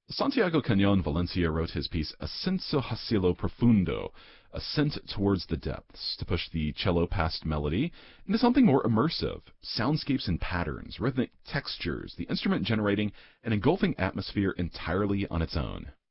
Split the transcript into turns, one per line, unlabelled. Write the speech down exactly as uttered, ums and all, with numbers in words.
Santiago Cañón Valencia wrote his piece Ascenso hacia lo profundo, Ascent towards the depths, to push the cello past melody into something more immersive, soundscapes and patterns, rhythmic textures, the instrument generating an engulfing atmosphere entirely on its own.